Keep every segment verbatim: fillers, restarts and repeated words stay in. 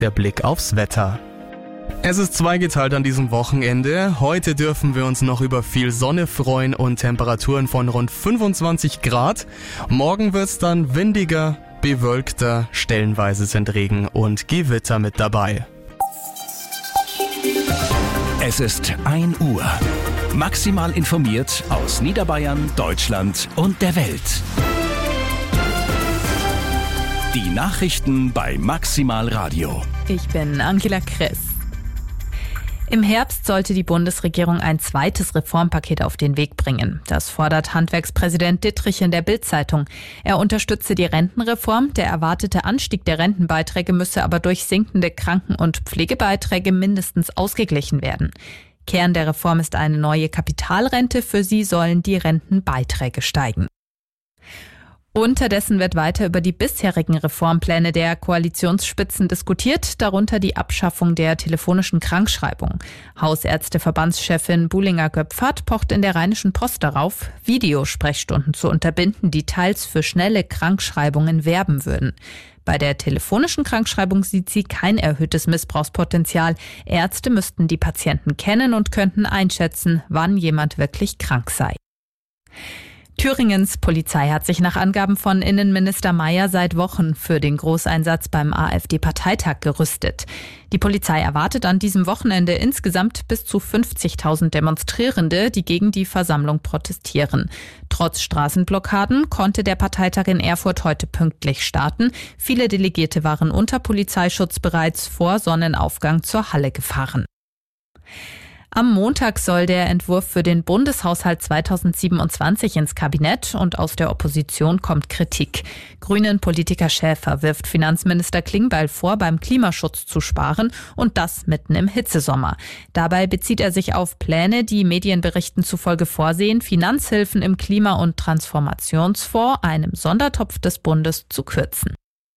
der Blick aufs Wetter. Es ist zweigeteilt an diesem Wochenende. Heute dürfen wir uns noch über viel Sonne freuen und Temperaturen von rund fünfundzwanzig Grad. Morgen wird's dann windiger, bewölkter, stellenweise sind Regen und Gewitter mit dabei. Es ist ein Uhr. Maximal informiert aus Niederbayern, Deutschland und der Welt. Die Nachrichten bei Maximal Radio. Ich bin Angela Kress. Im Herbst sollte die Bundesregierung ein zweites Reformpaket auf den Weg bringen. Das fordert Handwerkspräsident Dittrich in der Bild-Zeitung. Er unterstütze die Rentenreform. Der erwartete Anstieg der Rentenbeiträge müsse aber durch sinkende Kranken- und Pflegebeiträge mindestens ausgeglichen werden. Kern der Reform ist eine neue Kapitalrente. Für sie sollen die Rentenbeiträge steigen. Unterdessen wird weiter über die bisherigen Reformpläne der Koalitionsspitzen diskutiert, darunter die Abschaffung der telefonischen Krankschreibung. Hausärzteverbandschefin Buhlinger-Göpfert pocht in der Rheinischen Post darauf, Videosprechstunden zu unterbinden, die teils für schnelle Krankschreibungen werben würden. Bei der telefonischen Krankschreibung sieht sie kein erhöhtes Missbrauchspotenzial. Ärzte müssten die Patienten kennen und könnten einschätzen, wann jemand wirklich krank sei. Thüringens Polizei hat sich nach Angaben von Innenminister Mayer seit Wochen für den Großeinsatz beim AfD-Parteitag gerüstet. Die Polizei erwartet an diesem Wochenende insgesamt bis zu fünfzigtausend Demonstrierende, die gegen die Versammlung protestieren. Trotz Straßenblockaden konnte der Parteitag in Erfurt heute pünktlich starten. Viele Delegierte waren unter Polizeischutz bereits vor Sonnenaufgang zur Halle gefahren. Am Montag soll der Entwurf für den Bundeshaushalt zweitausendsiebenundzwanzig ins Kabinett und aus der Opposition kommt Kritik. Grünen-Politiker Schäfer wirft Finanzminister Klingbeil vor, beim Klimaschutz zu sparen und das mitten im Hitzesommer. Dabei bezieht er sich auf Pläne, die Medienberichten zufolge vorsehen, Finanzhilfen im Klima- und Transformationsfonds, einem Sondertopf des Bundes, zu kürzen.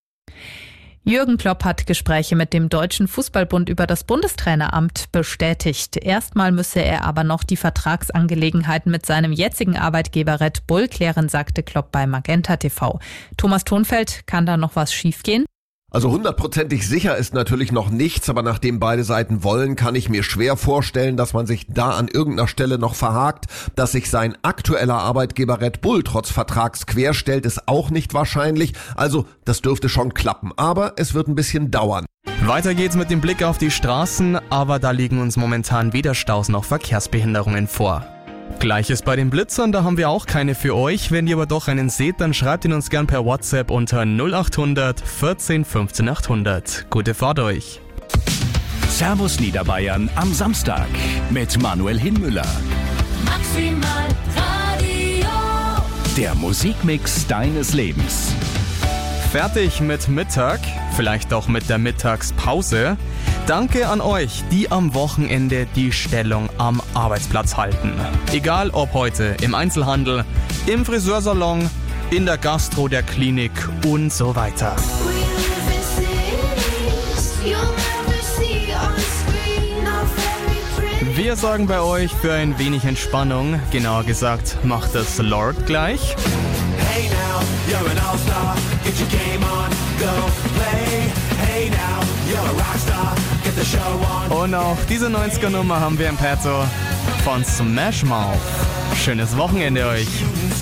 Jürgen Klopp hat Gespräche mit dem Deutschen Fußballbund über das Bundestraineramt bestätigt. Erstmal müsse er aber noch die Vertragsangelegenheiten mit seinem jetzigen Arbeitgeber Red Bull klären, sagte Klopp bei Magenta T V. Thomas Thonfeld, kann da noch was schiefgehen? Also hundertprozentig sicher ist natürlich noch nichts, aber nachdem beide Seiten wollen, kann ich mir schwer vorstellen, dass man sich da an irgendeiner Stelle noch verhakt. Dass sich sein aktueller Arbeitgeber Red Bull trotz Vertrags querstellt, ist auch nicht wahrscheinlich. Also das dürfte schon klappen, aber es wird ein bisschen dauern. Weiter geht's mit dem Blick auf die Straßen, aber da liegen uns momentan weder Staus noch Verkehrsbehinderungen vor. Gleiches bei den Blitzern, da haben wir auch keine für euch. Wenn ihr aber doch einen seht, dann schreibt ihn uns gern per WhatsApp unter null acht hundert vierzehn fünfzehn achthundert. Gute Fahrt euch! Servus Niederbayern am Samstag mit Manuel Hinmüller. Maximal Radio. Der Musikmix deines Lebens. Fertig mit Mittag, vielleicht auch mit der Mittagspause. Danke an euch, die am Wochenende die Stellung am Arbeitsplatz halten. Egal ob heute im Einzelhandel, im Friseursalon, in der Gastro, der Klinik und so weiter. Wir sorgen bei euch für ein wenig Entspannung. Genauer gesagt, macht das Lord gleich. Hey now, you're an all-star, get your game on, go play. Hey now, you're a rockstar, get the show on. Und auch diese neunziger Nummer haben wir im Petto von Smash Mouth. Schönes Wochenende euch.